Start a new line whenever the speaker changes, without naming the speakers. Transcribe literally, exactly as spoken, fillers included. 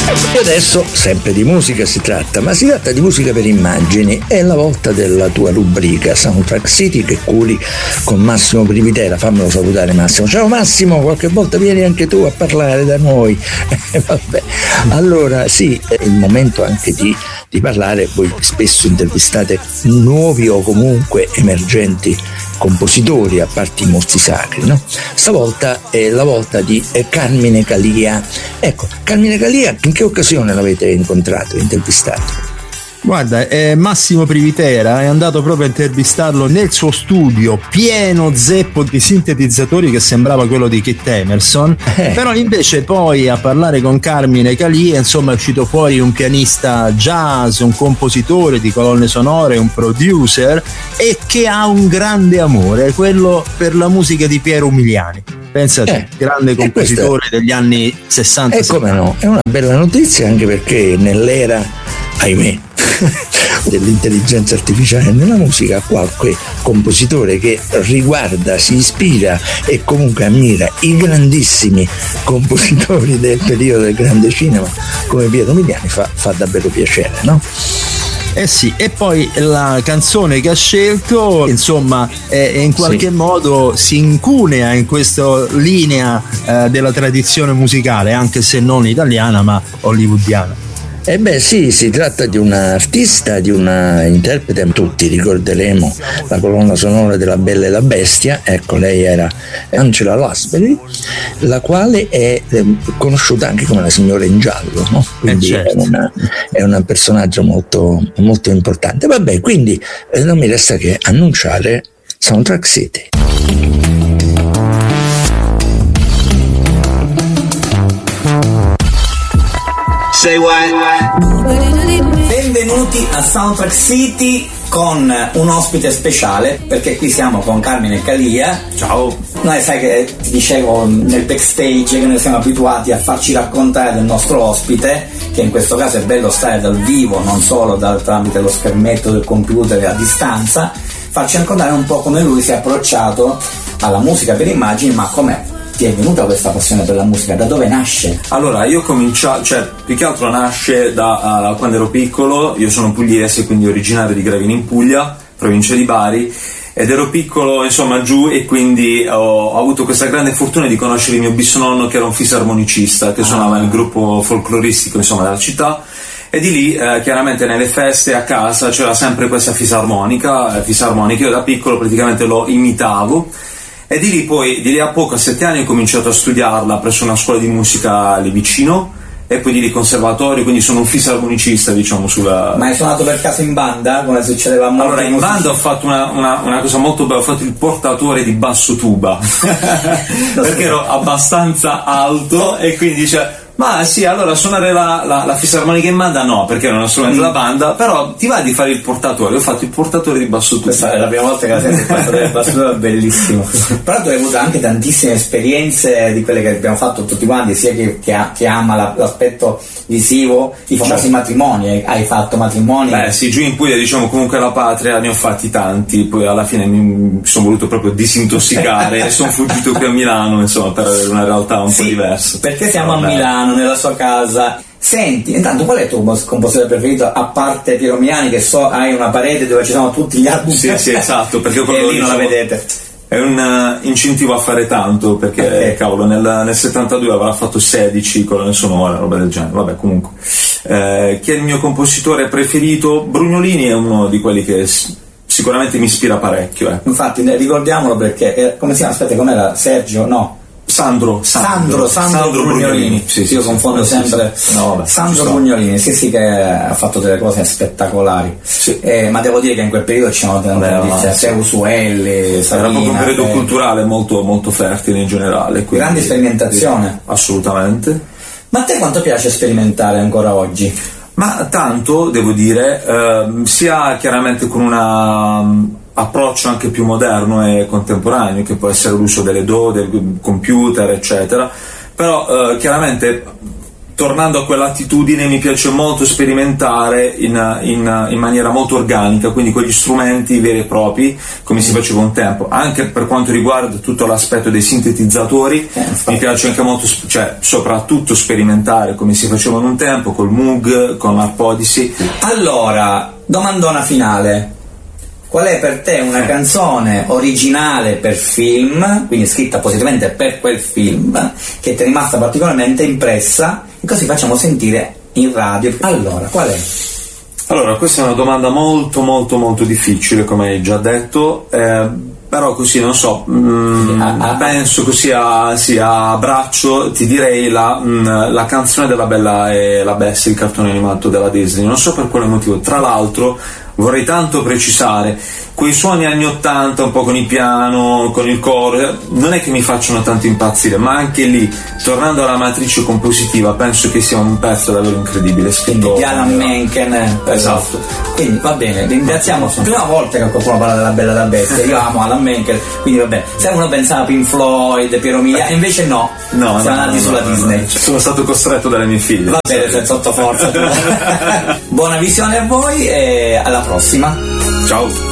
E adesso sempre di musica si tratta, ma si tratta di musica per immagini. È la volta della tua rubrica Soundtrack City che curi con Massimo Privitera. Fammelo salutare, Massimo. Ciao Massimo, qualche volta vieni anche tu a parlare da noi. Vabbè. Allora sì, è il momento anche di, di parlare. Voi spesso intervistate nuovi o comunque emergenti compositori a parte i mostri sacri, no? Stavolta è la volta di Carmine Calia. Ecco, Carmine Calia, in che occasione l'avete incontrato, intervistato?
Guarda, eh, Massimo Privitera è andato proprio a intervistarlo nel suo studio pieno zeppo di sintetizzatori che sembrava quello di Keith Emerson, eh. Però invece poi a parlare con Carmine Calia, insomma, è uscito fuori un pianista jazz, un compositore di colonne sonore, un producer, e che ha un grande amore, quello per la musica di Piero Umiliani. Pensate, eh, grande compositore degli anni sessanta.
E come no, è una bella notizia, anche perché nell'era, ahimè, dell'intelligenza artificiale nella musica, qualche compositore che riguarda, si ispira e comunque ammira i grandissimi compositori del periodo del grande cinema come Piero Umiliani fa, fa davvero piacere, no?
Eh sì, e poi la canzone che ha scelto, insomma, eh, in qualche sì. modo si incunea in questa linea eh, della tradizione musicale, anche se non italiana ma hollywoodiana.
Eh beh sì, si tratta di un'artista, di una interprete, tutti ricorderemo la colonna sonora della Bella e la Bestia. Ecco, lei era Angela Lansbury, la quale è conosciuta anche come la signora in giallo, no? Quindi eh certo. è, una, è un personaggio molto, molto importante. Vabbè, quindi eh, non mi resta che annunciare Soundtrack City.
Say what? Benvenuti a Soundtrack City con un ospite speciale, perché qui siamo con Carmine Calia.
Ciao.
Noi sai che ti dicevo nel backstage che noi siamo abituati a farci raccontare del nostro ospite, che in questo caso è bello stare dal vivo, non solo dal, tramite lo schermetto del computer a distanza, farci raccontare un po' come lui si è approcciato alla musica per immagini, ma com'è ti è venuta questa passione per la musica? Da dove nasce?
Allora, io cominciavo, cioè, più che altro nasce da uh, quando ero piccolo. Io sono pugliese, quindi originario di Gravina in Puglia, provincia di Bari, ed ero piccolo, insomma, giù, e quindi ho, ho avuto questa grande fortuna di conoscere il mio bisnonno, che era un fisarmonicista, che ah. suonava nel gruppo folcloristico, insomma, della città. E di lì, eh, chiaramente, nelle feste a casa c'era sempre questa fisarmonica, eh, fisarmonica. Io da piccolo praticamente lo imitavo. E di lì poi, di lì a poco, a sette anni, ho cominciato a studiarla presso una scuola di musica lì vicino, e poi di lì conservatorio, quindi sono un fisarmonicista, diciamo, sulla...
Ma hai suonato per caso in banda, come succedeva a molti?
Allora, in banda ho fatto una, una, una cosa molto bella, ho fatto il portatore di basso tuba, perché ero abbastanza alto, e quindi dice... Ma sì, allora suonare la, la, la fisarmonica in banda no, perché era uno strumento della banda, però ti va di fare il portatore. Ho fatto il portatore di basso tuba.
Questa è la prima volta che la sento il portatore di basso tuba, è bellissimo. Però tu hai avuto anche tantissime esperienze di quelle che abbiamo fatto tutti quanti, sia che, che, chi ama la, l'aspetto visivo, i famosi certo. matrimoni. Hai fatto matrimoni?
Beh sì, giù in Puglia, diciamo, comunque la patria, ne ho fatti tanti, poi alla fine mi sono voluto proprio disintossicare e sono fuggito qui a Milano, insomma, per avere una realtà un sì, po' diversa.
Perché siamo Vabbè. a Milano, nella sua casa. Senti, intanto qual è il tuo compositore preferito, a parte Piero Umiliani, che so hai una parete dove ci sono tutti gli album?
Sì, sì, esatto, perché quello
e lì non
diciamo,
la vedete.
È un uh, incentivo a fare tanto, perché okay. cavolo, nel, nel settantadue avrà fatto sedici colonne sonore, roba del genere. Vabbè, comunque. Eh, chi è il mio compositore preferito? Brugnolini è uno di quelli che s- sicuramente mi ispira parecchio. Eh.
Infatti, ricordiamolo perché, eh, come si chiama? Aspetta, com'era? Sergio? No.
Sandro
Sandro, Sandro, Sandro, Sandro Brugnolini, Brugnolini. Sì, sì, io sì, confondo sì, sempre sì, sì. No, vabbè, Sandro Brugnolini, sì sì, che ha fatto delle cose spettacolari, sì. eh, ma devo dire che in quel periodo c'erano tante sia Usuelli,
era proprio un periodo che... culturale molto, molto fertile in generale, quindi...
grande sperimentazione,
sì, assolutamente.
Ma a te quanto piace sperimentare ancora oggi?
Ma tanto, devo dire, eh, sia chiaramente con una approccio anche più moderno e contemporaneo, che può essere l'uso delle D A W, del computer, eccetera, però eh, chiaramente tornando a quell'attitudine, mi piace molto sperimentare in, in, in maniera molto organica, quindi con gli strumenti veri e propri, come si faceva un tempo. Anche per quanto riguarda tutto l'aspetto dei sintetizzatori, eh, mi piace anche molto, cioè soprattutto sperimentare come si faceva in un tempo, col Moog, con l'Harp Odyssey.
Allora, domandona finale. Qual è per te una canzone originale per film, quindi scritta appositamente per quel film, che ti è rimasta particolarmente impressa, e così facciamo sentire in radio? Allora, qual è?
Allora, questa è una domanda molto molto molto difficile, come hai già detto, eh, però così, non so, mh, ah, ah, penso così a, sì, a braccio ti direi la, mh, la canzone della Bella e la Bestia, il cartone animato della Disney, non so per quale motivo. Tra l'altro vorrei tanto precisare, quei suoni anni ottanta, un po' con il piano, con il coro, non è che mi facciano tanto impazzire, ma anche lì, tornando alla matrice compositiva, penso che sia un pezzo davvero incredibile.
Quindi di Alan Menken.
Esatto.
Quindi va bene, ringraziamo. Prima volta che qualcuno parla della Bella e la Bestia, io amo Alan Menken, quindi va bene. Se uno pensava a Pink Floyd, Piero Migliani, invece no,
no
siamo
no,
andati
no,
sulla
no,
Disney.
No. Sono stato costretto dalle mie figlie.
Va bene, sotto forza. Buona visione a voi e alla prossima.
Ciao.